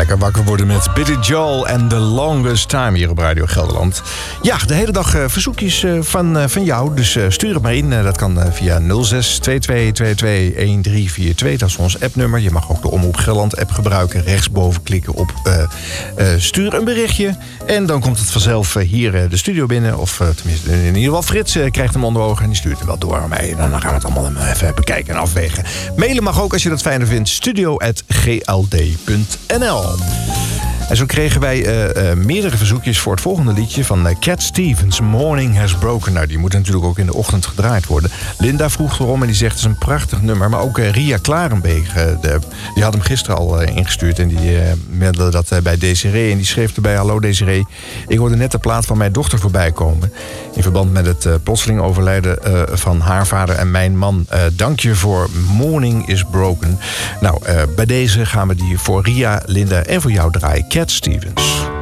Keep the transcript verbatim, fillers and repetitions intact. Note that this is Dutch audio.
Lekker wakker worden met Billy Joel en The Longest Time hier op Radio Gelderland. Ja, de hele dag uh, verzoekjes uh, van, uh, van jou. Dus uh, stuur het maar in. Uh, dat kan uh, via nul zes twee twee twee twee een drie vier twee. Dat is ons appnummer. Je mag ook de Omroep Gelderland app gebruiken. Rechtsboven klikken op uh, uh, stuur een berichtje. En dan komt het vanzelf uh, hier uh, de studio binnen. Of uh, tenminste in ieder geval Frits uh, krijgt hem onder ogen. En die stuurt hem wel door aan mij. En dan gaan we het allemaal even bekijken en afwegen. Mailen mag ook als je dat fijner vindt. studio at g l d punt n l. En zo kregen wij uh, uh, meerdere verzoekjes voor het volgende liedje van uh, Cat Stevens, Morning Has Broken. Nou, die moet natuurlijk ook in de ochtend gedraaid worden. Linda vroeg erom en die zegt het is een prachtig nummer. Maar ook uh, Ria Klarenbeek, uh, de, die had hem gisteren al uh, ingestuurd. En die uh, meldde dat uh, bij Desiree. En die schreef erbij, hallo Desiree. Ik hoorde net de plaat van mijn dochter voorbij komen. In verband met het uh, plotseling overlijden uh, van haar vader en mijn man. Uh, dank je voor Morning is Broken. Nou, uh, bij deze gaan we die voor Ria, Linda en voor jou draaien. Cat Stevens.